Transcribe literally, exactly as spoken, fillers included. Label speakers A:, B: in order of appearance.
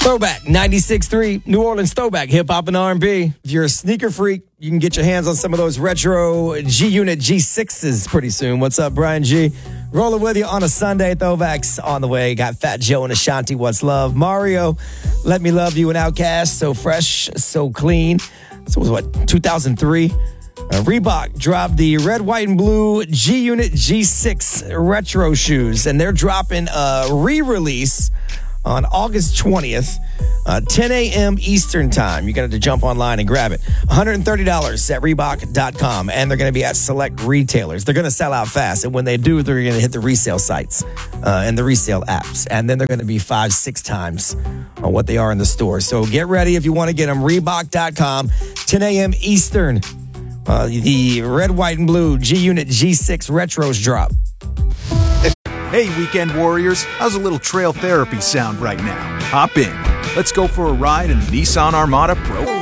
A: Throwback ninety-six point three, New Orleans Throwback, hip hop and R and B. If you're a sneaker freak, you can get your hands on some of those retro G-Unit G sixes pretty soon. What's up, Brian G? Rolling with you on a Sunday. Throwbacks on the way. Got Fat Joe and Ashanti, What's Love? Mario, Let Me Love You, and Outkast, So Fresh, So Clean. This was what, two thousand three? Uh, Reebok dropped the red, white, and blue G-Unit G six retro shoes, and they're dropping a re-release on August twentieth, uh, ten a.m. Eastern time. You're going to have to jump online and grab it. one hundred thirty dollars at Reebok dot com, and they're going to be at select retailers. They're going to sell out fast, and when they do, they're going to hit the resale sites uh, and the resale apps, and then they're going to be five, six times on what they are in the store. So get ready if you want to get them. Reebok dot com, ten a.m. Eastern. Uh, the red, white, and blue G-Unit G six retros drop.
B: Hey, weekend warriors, how's a little trail therapy sound right now? Hop in. Let's go for a ride in the Nissan Armada Pro.